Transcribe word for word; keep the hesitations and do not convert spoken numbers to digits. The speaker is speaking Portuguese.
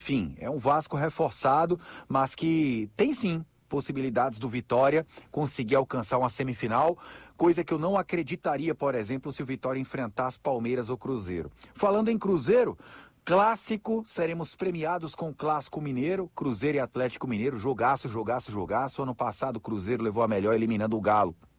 Enfim, é um Vasco reforçado, mas que tem sim possibilidades do Vitória conseguir alcançar uma semifinal, coisa que eu não acreditaria, por exemplo, se o Vitória enfrentasse Palmeiras ou Cruzeiro. Falando em Cruzeiro, clássico, seremos premiados com o Clássico Mineiro, Cruzeiro e Atlético Mineiro, jogaço, jogaço, jogaço. Ano passado o Cruzeiro levou a melhor eliminando o Galo